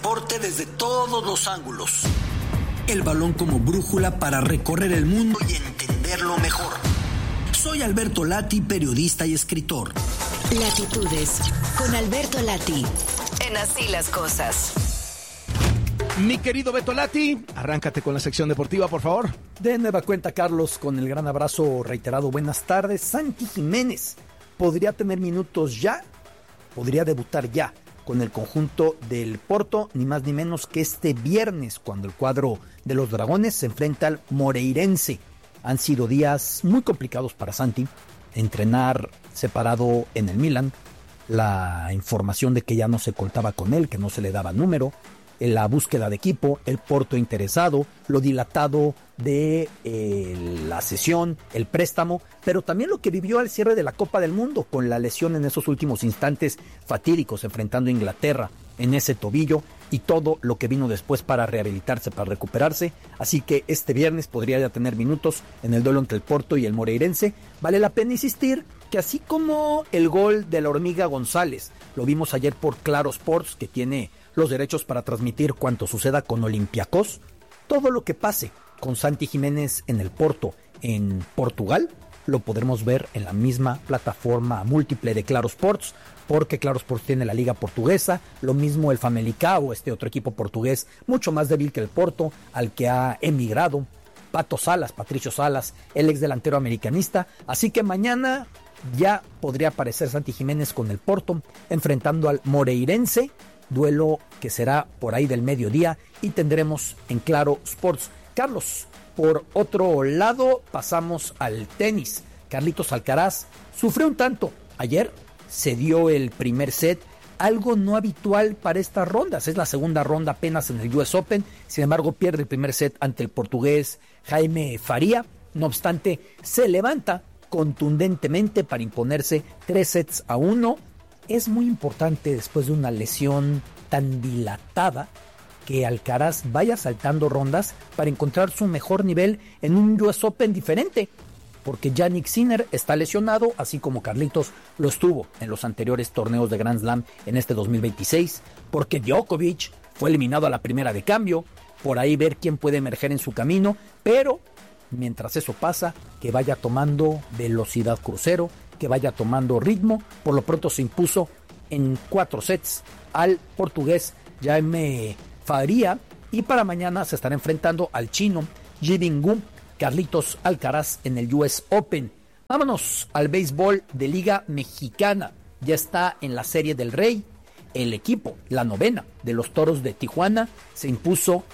deporte desde todos los ángulos. El balón como brújula para recorrer el mundo y entenderlo mejor. Soy Alberto Lati, periodista y escritor. Latitudes, con Alberto Lati, en Así las Cosas. Mi querido Beto Lati, arráncate con la sección deportiva, por favor. De nueva cuenta, Carlos, con el gran abrazo reiterado. Buenas tardes. Santi Jiménez podría tener minutos ya, podría debutar ya con el conjunto del Porto, ni más ni menos que este viernes, cuando el cuadro de los Dragones se enfrenta al Moreirense. Han sido días muy complicados para Santi, entrenar separado en el Milan, la información de que ya no se contaba con él, que no se le daba número, la búsqueda de equipo, el Porto interesado, lo dilatado de la cesión, el préstamo, pero también lo que vivió al cierre de la Copa del Mundo, con la lesión en esos últimos instantes fatídicos enfrentando a Inglaterra en ese tobillo, y todo lo que vino después para rehabilitarse, para recuperarse. Así que este viernes podría ya tener minutos en el duelo entre el Porto y el Moreirense. Vale la pena insistir que así como el gol de la Hormiga González, lo vimos ayer por Claro Sports, que tiene los derechos para transmitir cuanto suceda con Olympiacos, todo lo que pase con Santi Jiménez en el Porto, en Portugal, lo podremos ver en la misma plataforma múltiple de Claro Sports, porque Claro Sports tiene la liga portuguesa, lo mismo el Famalicão, este otro equipo portugués mucho más débil que el Porto, al que ha emigrado Patricio Salas, el ex delantero americanista. Así que mañana ya podría aparecer Santi Jiménez con el Porto, enfrentando al Moreirense, duelo que será por ahí del mediodía, y tendremos en Claro Sports. Carlos, por otro lado, pasamos al tenis. Carlitos Alcaraz sufrió un tanto ayer, se dio el primer set, algo no habitual para estas rondas. Es la segunda ronda apenas en el US Open, sin embargo pierde el primer set ante el portugués Jaime Faria. No obstante, se levanta contundentemente para imponerse 3-1. Es muy importante, después de una lesión tan dilatada, que Alcaraz vaya saltando rondas para encontrar su mejor nivel en un US Open diferente, porque Jannik Sinner está lesionado, así como Carlitos lo estuvo en los anteriores torneos de Grand Slam en este 2026, porque Djokovic fue eliminado a la primera de cambio, por ahí ver quién puede emerger en su camino, pero mientras eso pasa, que vaya tomando velocidad crucero, que vaya tomando ritmo. Por lo pronto se impuso en 4 sets al portugués Jaime Faria, y para mañana se estará enfrentando al chino Yibing Gu, Carlitos Alcaraz en el US Open. Vámonos al béisbol de Liga Mexicana. Ya está en la Serie del Rey. El equipo, la novena de los Toros de Tijuana, se impuso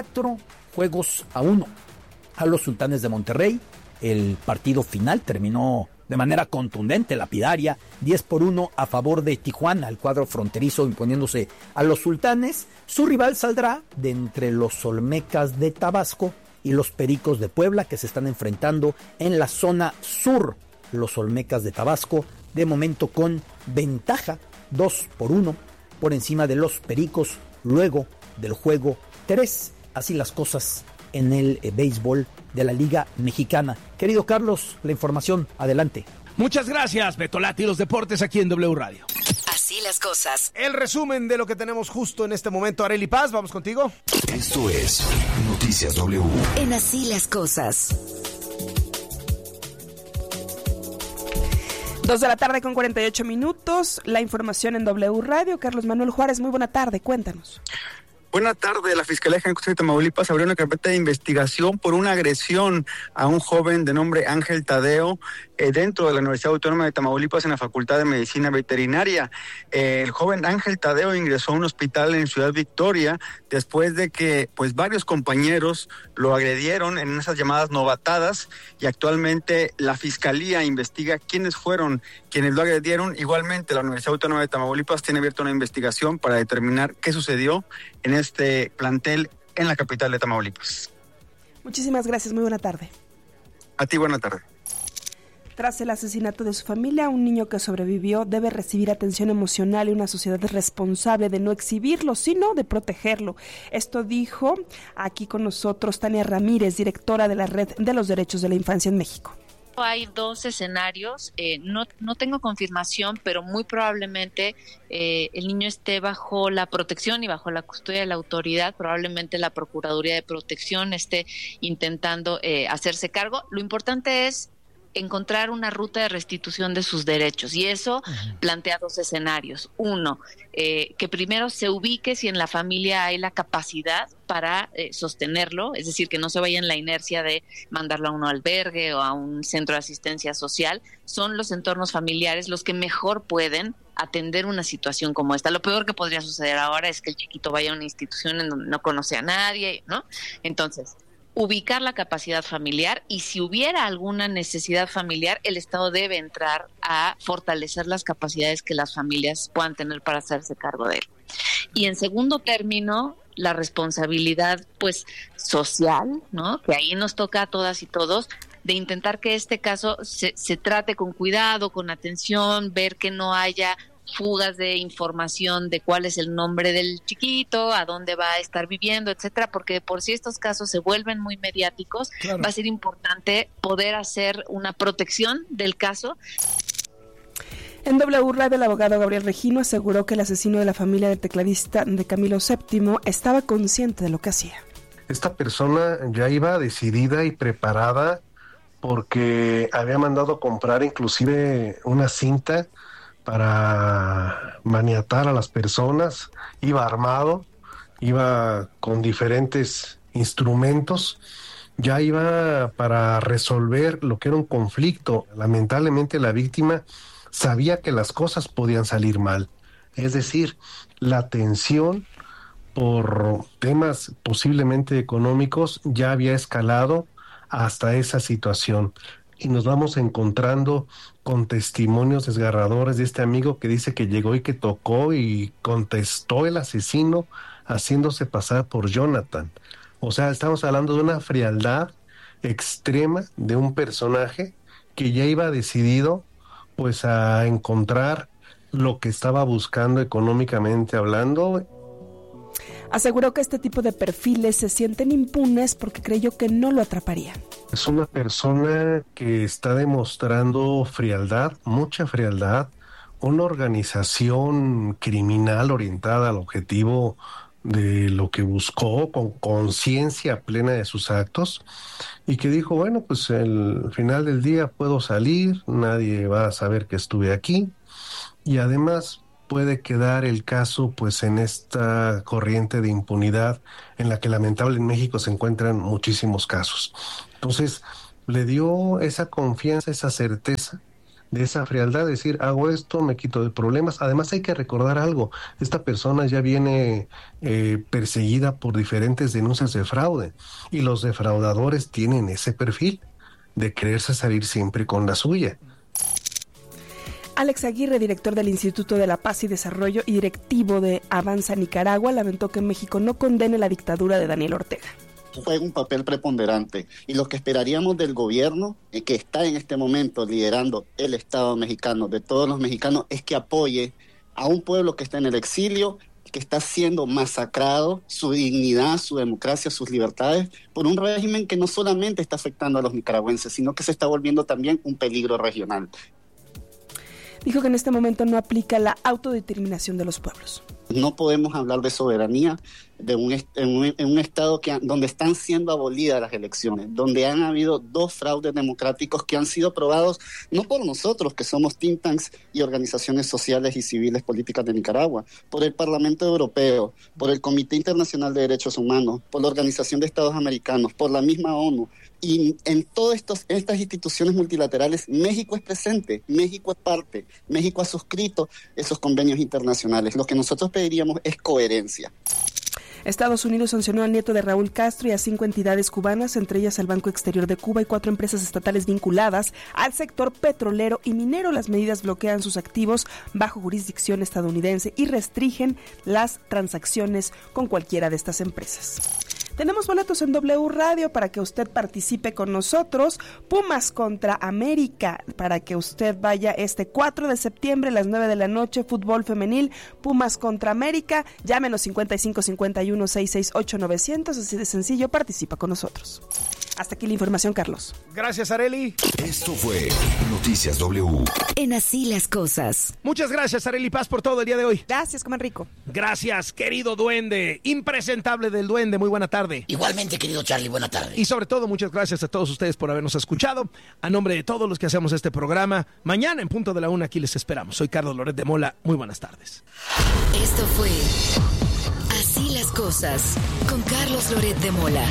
4-1 a los Sultanes de Monterrey. El partido final terminó de manera contundente, lapidaria, 10-1 a favor de Tijuana, el cuadro fronterizo imponiéndose a los Sultanes. Su rival saldrá de entre los Olmecas de Tabasco y los Pericos de Puebla, que se están enfrentando en la zona sur. Los Olmecas de Tabasco, de momento con ventaja 2-1 por encima de los Pericos, luego del juego 3. Así las cosas en el béisbol de la Liga Mexicana. Querido Carlos, la información, adelante. Muchas gracias, Beto Lati, los deportes aquí en W Radio. Así las cosas. El resumen de lo que tenemos justo en este momento. Arely Paz, vamos contigo. Esto es Noticias W. En Así las Cosas. 2:48 PM. La información en W Radio. Carlos Manuel Juárez, muy buena tarde, cuéntanos. Buena tarde. La Fiscalía General de Tamaulipas abrió una carpeta de investigación por una agresión a un joven de nombre Ángel Tadeo dentro de la Universidad Autónoma de Tamaulipas en la Facultad de Medicina Veterinaria. El joven Ángel Tadeo ingresó a un hospital en Ciudad Victoria después de que varios compañeros lo agredieron en esas llamadas novatadas, y actualmente la Fiscalía investiga quiénes fueron quienes lo agredieron. Igualmente la Universidad Autónoma de Tamaulipas tiene abierta una investigación para determinar qué sucedió en este plantel en la capital de Tamaulipas. Muchísimas gracias, muy buena tarde. A ti, buena tarde. Tras el asesinato de su familia, un niño que sobrevivió debe recibir atención emocional y una sociedad responsable de no exhibirlo, sino de protegerlo. Esto dijo aquí con nosotros Tania Ramírez, directora de la Red de los Derechos de la Infancia en México. Hay dos escenarios, no tengo confirmación, pero muy probablemente el niño esté bajo la protección y bajo la custodia de la autoridad. Probablemente la Procuraduría de Protección esté intentando hacerse cargo. Lo importante es encontrar una ruta de restitución de sus derechos, y eso plantea dos escenarios. Uno, que primero se ubique si en la familia hay la capacidad para sostenerlo, es decir, que no se vaya en la inercia de mandarlo a un albergue o a un centro de asistencia social. Son los entornos familiares los que mejor pueden atender una situación como esta. Lo peor que podría suceder ahora es que el chiquito vaya a una institución en donde no conoce a nadie, ¿no? Entonces, ubicar la capacidad familiar, y si hubiera alguna necesidad familiar, el Estado debe entrar a fortalecer las capacidades que las familias puedan tener para hacerse cargo de él. Y en segundo término, la responsabilidad pues social, ¿no? Que ahí nos toca a todas y todos, de intentar que este caso se trate con cuidado, con atención, ver que no haya fugas de información de cuál es el nombre del chiquito, a dónde va a estar viviendo, etcétera, porque por si estos casos se vuelven muy mediáticos, claro, va a ser importante poder hacer una protección del caso. En W Radio, el abogado Gabriel Regino aseguró que el asesino de la familia del tecladista de Camilo VII estaba consciente de lo que hacía. Esta persona ya iba decidida y preparada, porque había mandado comprar inclusive una cinta para maniatar a las personas. Iba armado, iba con diferentes instrumentos, ya iba para resolver lo que era un conflicto. Lamentablemente la víctima sabía que las cosas podían salir mal, es decir, la tensión por temas posiblemente económicos ya había escalado hasta esa situación. Y nos vamos encontrando con testimonios desgarradores de este amigo que dice que llegó y que tocó y contestó el asesino haciéndose pasar por Jonathan. O sea, estamos hablando de una frialdad extrema de un personaje que ya iba decidido pues a encontrar lo que estaba buscando económicamente hablando. Aseguró que este tipo de perfiles se sienten impunes porque creyó que no lo atraparían. Es una persona que está demostrando frialdad, mucha frialdad, una organización criminal orientada al objetivo de lo que buscó, con conciencia plena de sus actos, y que dijo, bueno, pues al final del día puedo salir, nadie va a saber que estuve aquí, y además puede quedar el caso pues en esta corriente de impunidad en la que lamentablemente en México se encuentran muchísimos casos. Entonces le dio esa confianza, esa certeza, de esa frialdad, decir, hago esto, me quito de problemas. Además hay que recordar algo, esta persona ya viene perseguida por diferentes denuncias de fraude, y los defraudadores tienen ese perfil de quererse salir siempre con la suya. Alex Aguirre, director del Instituto de la Paz y Desarrollo y directivo de Avanza Nicaragua, lamentó que México no condene la dictadura de Daniel Ortega. Juega un papel preponderante, y lo que esperaríamos del gobierno que está en este momento liderando el Estado mexicano, de todos los mexicanos, es que apoye a un pueblo que está en el exilio, que está siendo masacrado, su dignidad, su democracia, sus libertades, por un régimen que no solamente está afectando a los nicaragüenses, sino que se está volviendo también un peligro regional. Dijo que en este momento no aplica la autodeterminación de los pueblos. No podemos hablar de soberanía en un estado donde están siendo abolidas las elecciones, donde han habido 2 fraudes democráticos que han sido probados no por nosotros, que somos think tanks y organizaciones sociales y civiles políticas de Nicaragua, por el Parlamento Europeo, por el Comité Internacional de Derechos Humanos, por la Organización de Estados Americanos, por la misma ONU. Y en todas estas instituciones multilaterales, México es presente, México es parte, México ha suscrito esos convenios internacionales. Lo que nosotros pediríamos es coherencia. Estados Unidos sancionó al nieto de Raúl Castro y a 5 entidades cubanas, entre ellas el Banco Exterior de Cuba y 4 empresas estatales vinculadas al sector petrolero y minero. Las medidas bloquean sus activos bajo jurisdicción estadounidense y restringen las transacciones con cualquiera de estas empresas. Tenemos boletos en W Radio para que usted participe con nosotros. Pumas contra América, para que usted vaya este 4 de septiembre a las 9 de la noche, fútbol femenil, Pumas contra América. Llámenos 55 51 668 900, así de sencillo, participa con nosotros. Hasta aquí la información, Carlos. Gracias, Arely. Esto fue Noticias W. En Así las Cosas. Muchas gracias, Arely Paz, por todo el día de hoy. Gracias, coman rico. Gracias, querido duende, impresentable del duende, muy buena tarde. Igualmente, querido Charlie, buena tarde. Y sobre todo, muchas gracias a todos ustedes por habernos escuchado. A nombre de todos los que hacemos este programa, mañana en punto de la 1 aquí les esperamos. Soy Carlos Loret de Mola, muy buenas tardes. Esto fue Así las Cosas con Carlos Loret de Mola.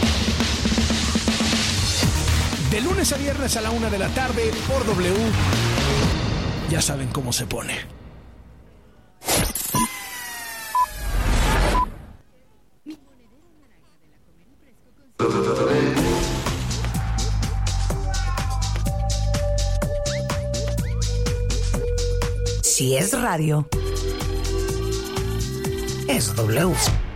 De lunes a viernes a la 1 de la tarde por W. Ya saben cómo se pone. Si es radio, es W.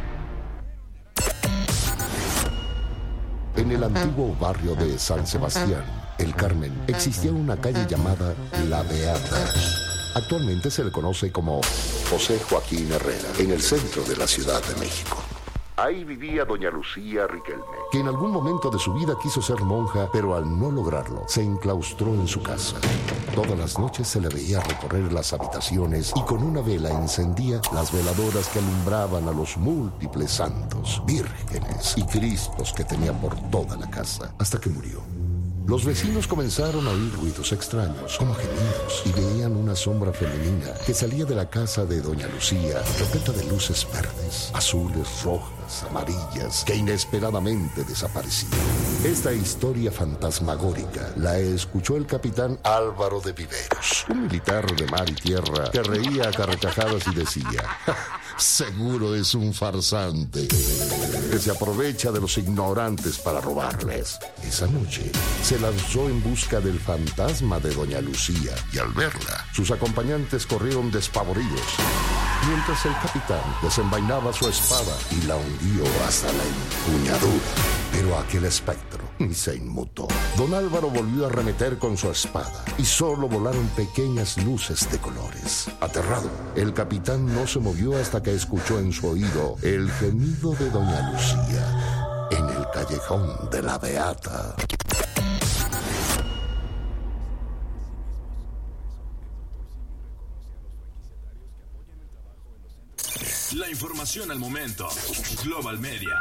En el antiguo barrio de San Sebastián, El Carmen, existía una calle llamada La Beata. Actualmente se le conoce como José Joaquín Herrera, en el centro de la Ciudad de México. Ahí vivía doña Lucía Riquelme, que en algún momento de su vida quiso ser monja, pero al no lograrlo, se enclaustró en su casa. Todas las noches se le veía recorrer las habitaciones y con una vela encendía las veladoras que alumbraban a los múltiples santos, vírgenes y cristos que tenía por toda la casa, hasta que murió. Los vecinos comenzaron a oír ruidos extraños, como gemidos, y veían una sombra femenina que salía de la casa de doña Lucía, repleta de luces verdes, azules, rojas, amarillas, que inesperadamente desaparecían. Esta historia fantasmagórica la escuchó el capitán Álvaro de Viveros, un militar de mar y tierra que reía a carcajadas y decía: seguro es un farsante que se aprovecha de los ignorantes para robarles. Esa noche se lanzó en busca del fantasma de doña Lucía y al verla, sus acompañantes corrieron despavoridos, mientras el capitán desenvainaba su espada y la hundió hasta la empuñadura. Pero aquel espectro se inmutó. Don Álvaro volvió a arremeter con su espada y solo volaron pequeñas luces de colores. Aterrado, el capitán no se movió hasta que escuchó en su oído el gemido de doña Lucía en el callejón de la Beata. La información al momento. Global Media.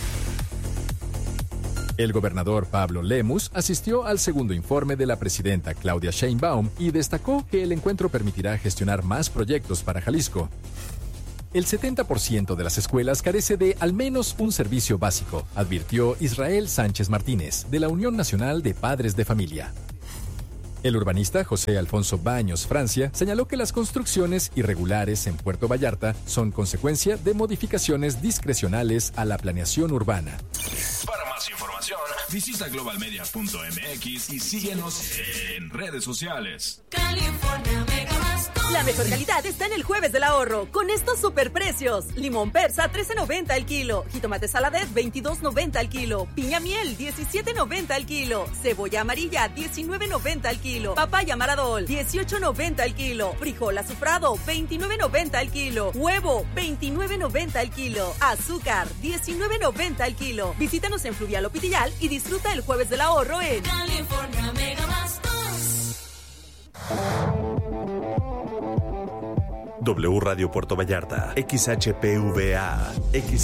El gobernador Pablo Lemus asistió al segundo informe de la presidenta Claudia Sheinbaum y destacó que el encuentro permitirá gestionar más proyectos para Jalisco. El 70% de las escuelas carece de al menos un servicio básico, advirtió Israel Sánchez Martínez, de la Unión Nacional de Padres de Familia. El urbanista José Alfonso Baños Francia señaló que las construcciones irregulares en Puerto Vallarta son consecuencia de modificaciones discrecionales a la planeación urbana. Para más información, visita globalmedia.mx y síguenos en redes sociales. California Mega Masto. La mejor calidad está en el Jueves del Ahorro, con estos superprecios. Limón persa, $13.90 al kilo. Jitomate saladet, $22.90 al kilo. Piña miel, $17.90 al kilo. Cebolla amarilla, $19.90 al kilo. Papaya maradol, $18.90 al kilo. Frijol azufrado, $29.90 al kilo. Huevo, $29.90 al kilo. Azúcar, $19.90 al kilo. Visítanos en Fluvial o Pitillal y disfruta el Jueves del Ahorro en California Mega Bastos. W Radio Puerto Vallarta, XHPVA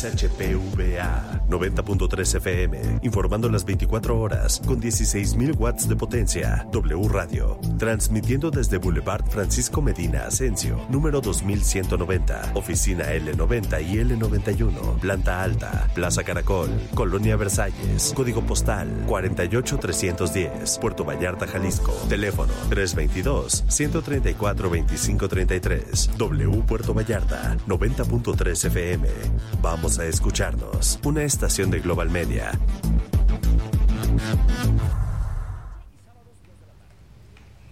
90.3 FM, informando las 24 horas con 16,000 watts de potencia. W Radio, transmitiendo desde Boulevard Francisco Medina Asensio, número 2190, oficina L90 y L91, planta alta, Plaza Caracol, Colonia Versalles, código postal 48310, Puerto Vallarta, Jalisco, teléfono 322-134-2533. W Puerto Vallarta, 90.3 FM. Vamos a escucharnos. Una estación de Global Media.